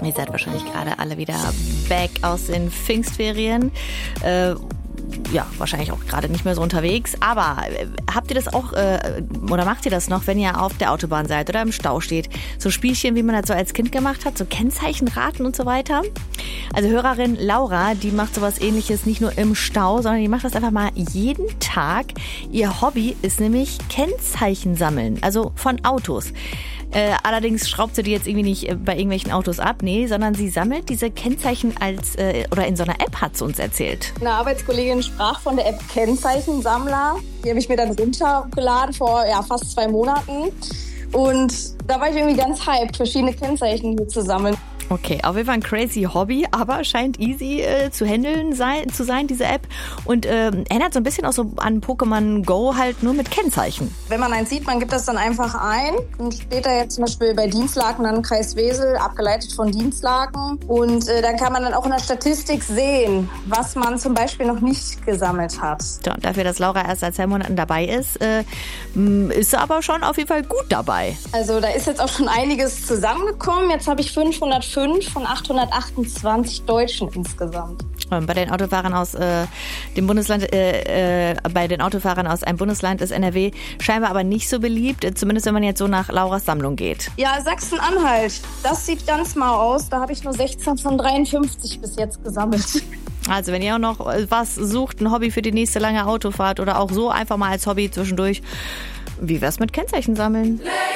Ihr seid wahrscheinlich gerade alle wieder back aus den Pfingstferien. Ja, wahrscheinlich auch gerade nicht mehr so unterwegs. Aber habt ihr das auch oder macht ihr das noch, wenn ihr auf der Autobahn seid oder im Stau steht? So Spielchen, wie man das so als Kind gemacht hat, so Kennzeichenraten und so weiter. Also Hörerin Laura, die macht sowas Ähnliches nicht nur im Stau, sondern die macht das einfach mal jeden Tag. Ihr Hobby ist nämlich Kennzeichen sammeln, also von Autos. Allerdings schraubt sie die jetzt irgendwie nicht bei irgendwelchen Autos ab, nee, sondern sie sammelt diese Kennzeichen oder in so einer App, hat sie uns erzählt. Eine Arbeitskollegin sprach von der App Kennzeichensammler. Die habe ich mir dann runtergeladen vor fast 2 Monaten. Und da war ich irgendwie ganz hyped, verschiedene Kennzeichen hier zu sammeln. Okay, auf jeden Fall ein crazy Hobby, aber scheint easy zu handeln zu sein, diese App. Und erinnert so ein bisschen auch so an Pokémon Go, halt nur mit Kennzeichen. Wenn man eins sieht, man gibt das dann einfach ein. Und steht da jetzt zum Beispiel bei Dienstlaken dann Kreis Wesel, abgeleitet von Dienstlaken. Und dann kann man dann auch in der Statistik sehen, was man zum Beispiel noch nicht gesammelt hat. Ja, und dafür, dass Laura erst seit 2 Monaten dabei ist sie aber schon auf jeden Fall gut dabei. Also da ist jetzt auch schon einiges zusammengekommen. Jetzt habe ich 505 von 828 Deutschen insgesamt. Bei den Autofahrern aus dem Bundesland, bei den Autofahrern aus einem Bundesland ist NRW scheinbar aber nicht so beliebt, zumindest wenn man jetzt so nach Lauras Sammlung geht. Ja, Sachsen-Anhalt, das sieht ganz mau aus. Da habe ich nur 16 von 53 bis jetzt gesammelt. Also wenn ihr auch noch was sucht, ein Hobby für die nächste lange Autofahrt oder auch so einfach mal als Hobby zwischendurch, wie wär's mit Kennzeichen sammeln?